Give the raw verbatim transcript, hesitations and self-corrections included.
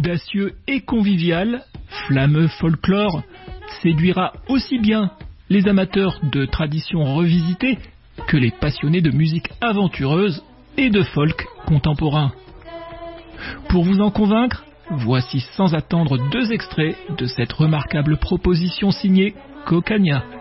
audacieux et convivial, Flammeux Folklore séduira aussi bien les amateurs de traditions revisitées que les passionnés de musique aventureuse et de folk contemporain. Pour vous en convaincre, voici sans attendre deux extraits de cette remarquable proposition signée Cocania.